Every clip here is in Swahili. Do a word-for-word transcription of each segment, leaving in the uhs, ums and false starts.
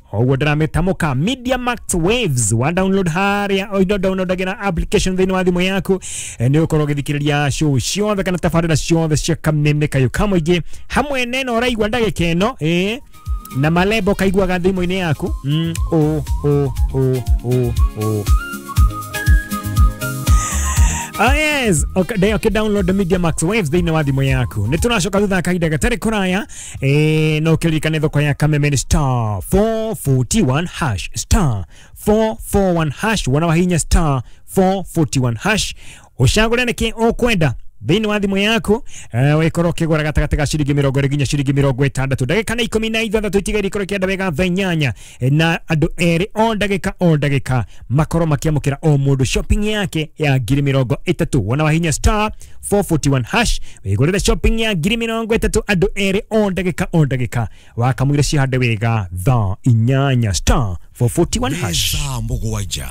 Ogo drama tamoka Media Max Waves wa download haria o download again application thini wa thimu yaku ni ukoro githikiriria show ciothe kana tafarira ciothe cia kameme kayo kamoige hamwe neno raigwa ndagike eno eh na malebo kaigwa thimu-ini yaku mm o o o o o Ah yes, okay, okay, download the Media Max Waves thini wa thimu yaku. Ni tunashoka thutha kaida gatari kuraya eh no kirikane thoko ya kameme star four forty-one hash star four forty-one hash wana wahinya star four forty-one hash ushagure niki okwenda thini wa thimu yaku eh wikoroke gora gatagate ga shiringi mirongo iri nginya shiringi mirongo itandatu ndagika na ikumi na ithathatũ itigari ikoroke ndabega thanyanya na andu eri o ndagika o ndagika makoro makiamukira o mundu shopping yake ya ngiri mirongo itatu wana wahinya star four forty-one hash wigurire shopping ya ngiri mirongo itatu andu eri o ndagika o ndagika wakamwire cihande wega tha inyanya star four forty-one hash mugwaja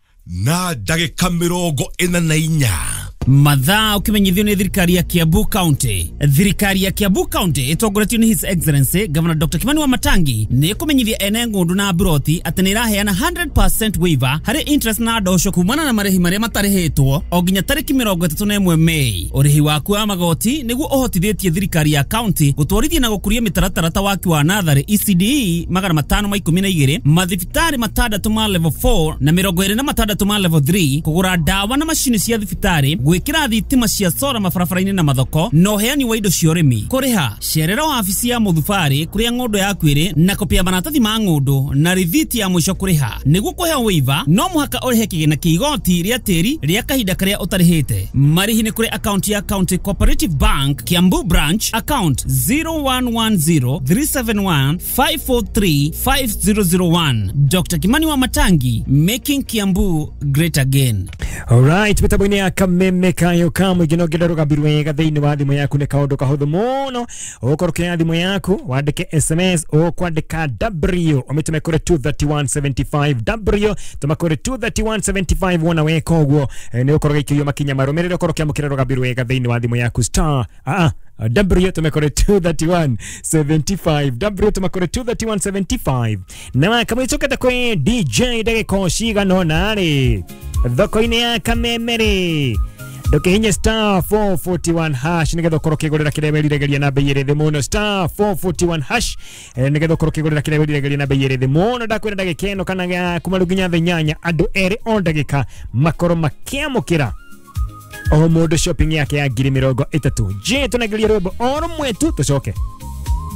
na ndagika mirongo ina na inya Mathaa ukimenyithio ni thirikari ya Kiambu County. Thirikari ya Kiambu County itongoretio ni His Excellency Governor Doctor Kimani Wamatangi ni kumenyithia ene ngundu na broti ati ni iraheana one hundred percent waiver hari interest na ndosho kumana na marehi maria matarihitwo o nginya tariki mirongo itatu na imwe Mei. Urihi waku wa magoti niguo uhotithĩtie thirikari ya county gutwarithia na gukuria mitaratara ta waki wa nathari E C D E magana matano ma ikumi na igĩrĩ mathibitari matandatu ma level four na mirongo ĩrĩ na matandatu ma level three kugura dawa na mashini cia thibitari gwikira thitima cia solar mabarabara-inĩ na mathoko no heani wa indo cia ũrĩmi kuriha cerera wabici ya muthubari kuria ng'ondo yaku ĩrĩ na kopia maratathi ma ng'ondo na rithiti ya mwisho kuriha niguo kuheo waiver no muhaka ũrĩhe kĩgĩna kĩa igoti rĩa tĩri rĩa kahinda karĩa ũtarĩhĩte marĩhi nĩ kũrĩ account ya County Cooperative Bank Kiambu branch account zero one one zero three seven one five four three five zero zero one. Doctor Kimani Wamatangi, making Kiambu great again. Alright, mitabuni ya kameme kayo kamu igino gidaro gabirwe ga thini wa thimu yaku ne kaundu kahuthu muno ukoroke ya thimu yaku wandike S M S o kwandika W omitume kure two three one seven five W tumakore two three one seven five wona weka ogwo ni ukoroke ikiyo makinya marumerere ukoroke mukiraro gabirwe ga thini wa thimu yaku star ah W tumekore two three one seven five W tumekore two three one seven five na kama ichoketa kwe D J dage koshiga no nari thoko ine ya kamemere doke hinya star four forty-one hash nigetho koroke gorera kirebe liregeria na beyere the mono star four forty-one hash nigetho koroke gorera kirebe liregeria na beyere the mono dakwenda dage keno kana kumaruginya the nyanya adu ere on dagika makoro makiamukira o modo shopping yake ya ngiri mirongo itatu je tunageria robo oro mwetu tucoke